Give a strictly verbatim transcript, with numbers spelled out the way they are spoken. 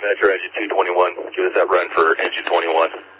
Metro, engine two twenty-one. Give us that run for engine twenty-one.